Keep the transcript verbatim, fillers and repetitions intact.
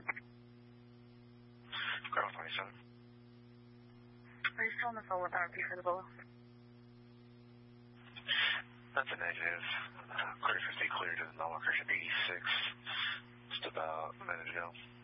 twenty-seven. Ground twenty-seven. Are you still on the phone with R P for the Boa? That's a negative. Uh, clear fifty, clear to the normal, clear eighty-six. Just about a minute ago.